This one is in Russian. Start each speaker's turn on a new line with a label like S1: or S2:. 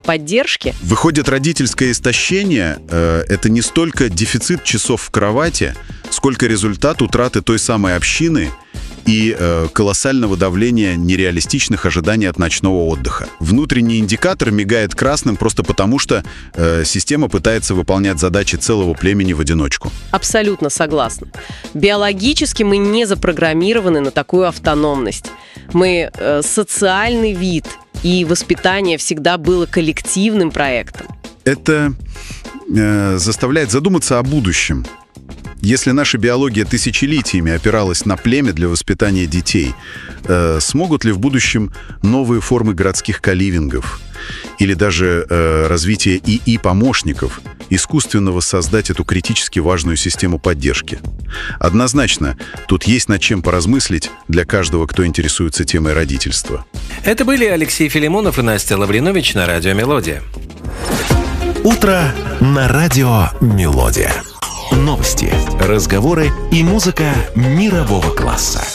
S1: поддержки.
S2: Выходит, родительское истощение это не столько дефицит часов в кровати, сколько результат утраты той самой общины и колоссального давления нереалистичных ожиданий от ночного отдыха. Внутренний индикатор мигает красным просто потому, что система пытается выполнять задачи целого племени в одиночку.
S1: Абсолютно согласна. Биологически мы не запрограммированы на такую автономность. Мы социальный вид, и воспитание всегда было коллективным проектом.
S2: Это заставляет задуматься о будущем. Если наша биология тысячелетиями опиралась на племя для воспитания детей, смогут ли в будущем новые формы городских коливингов или даже развитие ИИ-помощников искусственно воссоздать эту критически важную систему поддержки? Однозначно, тут есть над чем поразмыслить для каждого, кто интересуется темой родительства.
S3: Это были Алексей Филимонов и Настя Лавринович на радио «Мелодия».
S4: Утро на радио «Мелодия». Новости, разговоры и музыка мирового класса.